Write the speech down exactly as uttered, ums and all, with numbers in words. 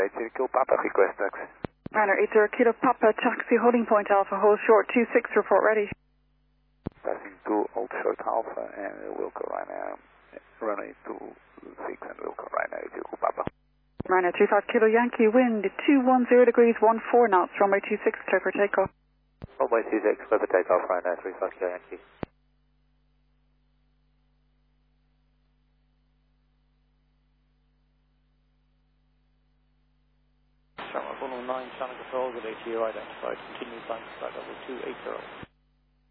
eight zero Kilo Papa, request taxi. Runner eight zero Kilo Papa, taxi holding point Alpha, hold short two six, report ready. Passing to Old Short Alpha and Wilco right now. Runway two six and Wilco right now, eight zero Kilo Papa. Runner three five Kilo Yankee, wind two one zero degrees, one four knots, runway two six, clear for takeoff. Runway two six, clear for takeoff right now, three five Kilo Yankee. Sharma one oh nine, Channel Control with A T O identified. Continue climb to flight level two eight zero.